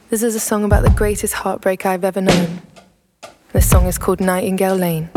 This is a song about the greatest heartbreak I've ever known. This song is called Nightingale Lane.